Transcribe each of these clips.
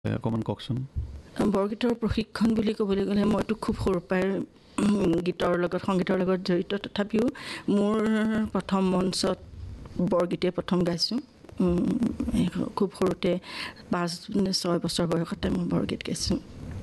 অকণমান কওকচোন। বৰগীতৰ প্ৰশিক্ষণ বুলি ক'বলৈ গ'লে মইতো খুব সৰুৰ পৰাই গীতৰ লগত সংগীতৰ লগত জড়িত, তথাপিও মোৰ প্ৰথম মঞ্চত বৰগীতে প্ৰথম গাইছোঁ। খুব সৰুতে 5-6 বছৰ বয়সতে মই বৰগীত গাইছোঁ।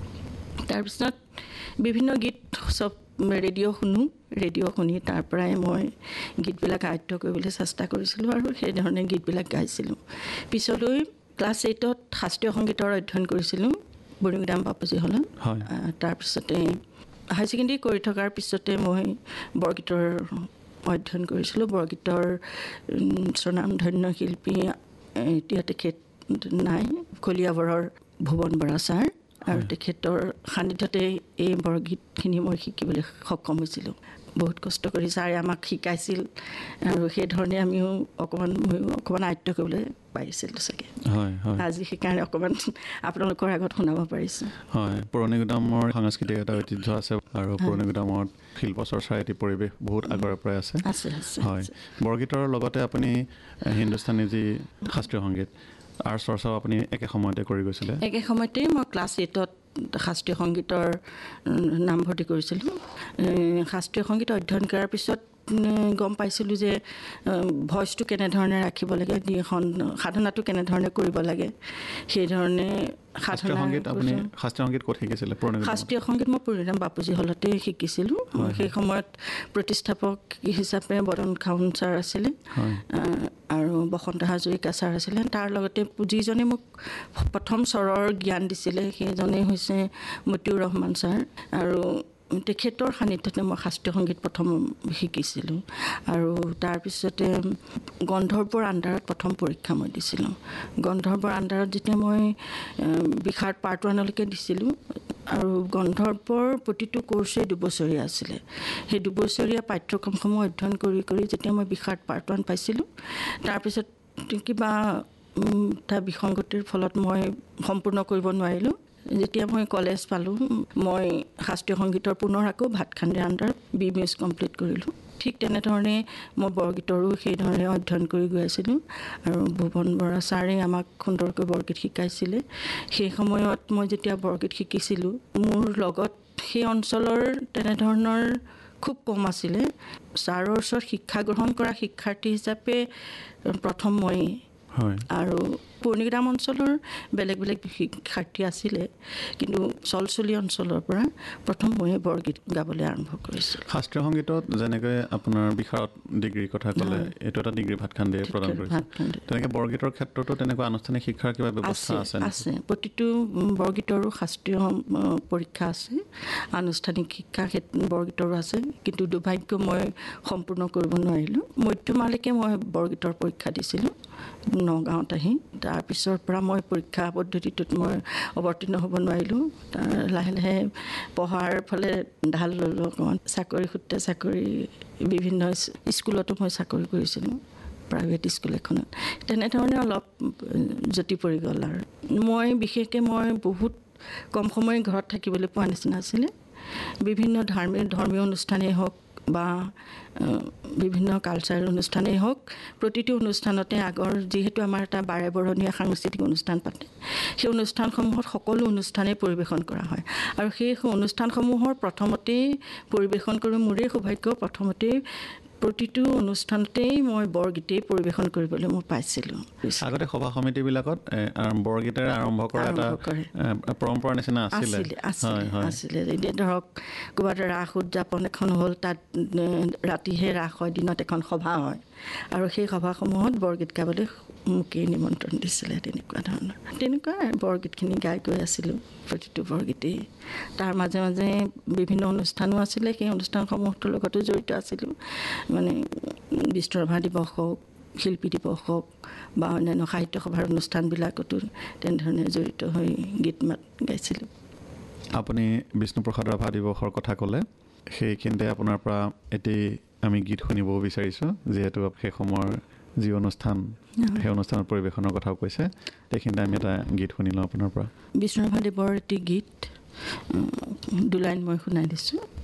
তাৰপিছত বিভিন্ন গীত চব ৰেডিঅ' শুনি তাৰ পৰাই মই গীতবিলাক আয়ত্ব কৰিবলৈ চেষ্টা কৰিছিলোঁ আৰু সেইধৰণে গীতবিলাক গাইছিলোঁ। পিছলৈ ক্লাছ 8ত শাস্ত্ৰীয় সংগীতৰ অধ্যয়ন কৰিছিলোঁ বৰুণীগ্ৰাম বাপুজী হলত। তাৰপিছতে হাই ছেকেণ্ডেৰী কৰি থকাৰ পিছতে মই বৰগীতৰ অধ্যয়ন কৰিছিলোঁ। বৰগীতৰ স্বনামধন্য শিল্পী এতিয়া তেখেত নাই, কলিয়াবৰৰ ভুৱন বৰা ছাৰ, আৰু তেখেতৰ সান্নিধ্যতে এই বৰগীতখিনি মই শিকিবলৈ সক্ষম হৈছিলোঁ। বহুত কষ্ট কৰি ছাৰে আমাক শিকাইছিল আৰু সেইধৰণে ময়ো অকণমান আয়ত্ব কৰিবলৈ পাৰিছিলোঁ চাগে। আজি সেইকাৰণে অকণমান আপোনালোকৰ আগত শুনাব পাৰিছোঁ। হয়, পুৰণিগুদামৰ সাংস্কৃতিক এটা ঐতিহ্য আছে আৰু পুৰণিগুদামত শিল্প চৰ্চাৰ এটি পৰিৱেশ বহুত আগৰে পৰাই আছে। হয়, বৰগীতৰ লগতে আপুনি হিন্দুস্তানী যি শাস্ত্ৰীয় সংগীত তাৰ চৰ্চাও আপুনি একে সময়তে কৰি গৈছিলে? একে সময়তেই মই ক্লাছ 8ত শাস্ত্ৰীয় সংগীতৰ নামভৰ্তি কৰিছিলোঁ। শাস্ত্ৰীয় সংগীত অধ্যয়ন কৰাৰ পিছত গম পাইছিলোঁ যে ভইচটো কেনেধৰণে ৰাখিব লাগে, সাধনাটো কেনেধৰণে কৰিব লাগে, সেইধৰণে শাস্ত্ৰীয় সংগীত ক'ত শিকিছিলে? শাস্ত্ৰীয় সংগীত মই পুৰণিগ্ৰাম বাপুজী হলতে শিকিছিলোঁ। সেই সময়ত প্ৰতিষ্ঠাপক হিচাপে বদন খাউন ছাৰ আছিলে আৰু বসন্ত হাজৰিকা ছাৰ আছিলে। তাৰ লগতে যিজনে মোক প্ৰথম স্বৰৰ জ্ঞান দিছিলে সেইজনেই হৈছে মতিউৰ ৰহমান ছাৰ, আৰু তেখেতৰ সান্নিধ্যতে মই শাস্ত্ৰীয় সংগীত প্ৰথম শিকিছিলোঁ। আৰু তাৰপিছতে গন্ধৰ্বৰ আণ্ডাৰত প্ৰথম পৰীক্ষা মই দিছিলোঁ। গন্ধৰ্বৰ আণ্ডাৰত যেতিয়া মই বিশাৰদ পাৰ্ট 1লৈকে দিছিলোঁ, আৰু গন্ধৰ্বৰ প্ৰতিটো কৰ্ছেই 2 বছৰীয়া আছিলে। সেই 2 বছৰীয়া পাঠ্যক্ৰমসমূহ অধ্যয়ন কৰি যেতিয়া মই বিশাৰদ পাৰ্ট 1 পাইছিলোঁ, তাৰপিছত কিবা তাৰ বিসংগতিৰ ফলত মই সম্পূৰ্ণ কৰিব নোৱাৰিলোঁ। যেতিয়া মই কলেজ পালোঁ, মই শাস্ত্ৰীয় সংগীতৰ পুনৰ আকৌ ভাতখাণ্ডে আণ্ডাৰত BMS কমপ্লিট কৰিলোঁ। ঠিক তেনেধৰণে মই বৰগীতৰো সেইধৰণে অধ্যয়ন কৰি গৈ আছিলোঁ আৰু ভুৱন বৰা ছাৰে আমাক সুন্দৰকৈ বৰগীত শিকাইছিলে। সেই সময়ত মই যেতিয়া বৰগীত শিকিছিলোঁ, মোৰ লগত সেই অঞ্চলৰ তেনেধৰণৰ খুব কম আছিলে। ছাৰৰ ওচৰত শিক্ষা গ্ৰহণ কৰা শিক্ষাৰ্থী হিচাপে প্ৰথম মই, আৰু পুৰণিগ্ৰাম অঞ্চলৰ বেলেগ শিক্ষাৰ্থী আছিলে, কিন্তু চলচলি অঞ্চলৰ পৰা প্ৰথম মই বৰগীত গাবলৈ আৰম্ভ কৰিছোঁ। শাস্ত্ৰীয় সংগীতত যেনেকৈ আপোনাৰ বিশাৰদ ডিগ্ৰীৰ কথা ক'লে, এইটো এটা ডিগ্ৰী ভাতখাণ্ডে প্ৰদান কৰিছে, তেনেকৈ বৰগীতৰ ক্ষেত্ৰতো তেনেকুৱা আনুষ্ঠানিক শিক্ষাৰ কিবা ব্যৱস্থা আছে? আছে, প্ৰতিটো বৰগীতৰো শাস্ত্ৰীয় পৰীক্ষা আছে, আনুষ্ঠানিক শিক্ষা বৰগীতৰো আছে, কিন্তু দুৰ্ভাগ্য মই সম্পূৰ্ণ কৰিব নোৱাৰিলোঁ। মধ্যমালৈকে মই বৰগীতৰ পৰীক্ষা দিছিলোঁ নগাঁৱত আহি। তাৰপিছৰ পৰা মই পৰীক্ষা পদ্ধতিটোত মই অৱতীৰ্ণ হ'ব নোৱাৰিলোঁ। লাহে লাহে পঢ়াৰ ফালে ঢাল ল'লোঁ অকণমান। চাকৰি সূত্ৰে বিভিন্ন স্কুলতো মই চাকৰি কৰিছিলোঁ, প্ৰাইভেট স্কুল এখনত। তেনেধৰণে অলপ জটি পৰি গ'ল। আৰু বিশেষকৈ মই বহুত কম সময় ঘৰত থাকিবলৈ পোৱা নিচিনা আছিলে। বিভিন্ন ধৰ্মীয় অনুষ্ঠানেই হওক বা বিভিন্ন কালচাৰেল অনুষ্ঠানেই হওক, প্ৰতিটো অনুষ্ঠানতে যিহেতু আমাৰ এটা বাৰে বৰণীয়া সাংস্কৃতিক অনুষ্ঠান পাতে, সেই অনুষ্ঠানসমূহত সকলো অনুষ্ঠানেই পৰিৱেশন কৰা হয়, আৰু সেই অনুষ্ঠানসমূহৰ প্ৰথমতেই পৰিৱেশন কৰোঁ। মোৰেই সৌভাগ্য, প্ৰথমতেই প্ৰতিটো অনুষ্ঠানতেই মই বৰগীতেই পৰিৱেশন কৰিবলৈ মই পাইছিলোঁ। আগতে সভা সমিতিবিলাকত বৰগীতেৰে আৰম্ভ কৰা এটা পৰম্পৰা নিচিনা আছিলে। এতিয়া ধৰক ক'ৰবাত ৰাস উদযাপন এখন হ'ল, তাত ৰাতিহে ৰাস হয়, দিনত এখন সভা হয়, আৰু সেই সভাসমূহত বৰগীত গাবলৈ মোকেই নিমন্ত্ৰণ দিছিলে। তেনেকুৱা বৰগীতখিনি গাই গৈ আছিলোঁ, প্ৰতিটো বৰগীতেই। তাৰ মাজে মাজে বিভিন্ন অনুষ্ঠানো আছিলে, সেই অনুষ্ঠানসমূহৰ লগতো জড়িত আছিলোঁ। মানে বিষ্ণুৰাভা দিৱস হওক, শিল্পী দিৱস হওক বা অন্যান্য সাহিত্য সভাৰ অনুষ্ঠানবিলাকতো তেনেধৰণে জড়িত হৈ গীত মাত গাইছিলোঁ। আপুনি বিষ্ণুপ্ৰসাদ ৰাভা দিৱসৰ কথা ক'লে, সেইখিনিতে আপোনাৰ পৰা এটি আমি গীত শুনিব বিচাৰিছোঁ, যিহেতু সেই সময়ৰ যি অনুষ্ঠান, সেই অনুষ্ঠানৰ পৰিৱেশনৰ কথাও কৈছে। সেইখিনিতে আমি এটা গীত শুনি লওঁ আপোনাৰ পৰা। বিষ্ণুৰাভা দেৱৰ এটি গীত 2 লাইন মই শুনাই দিছোঁ।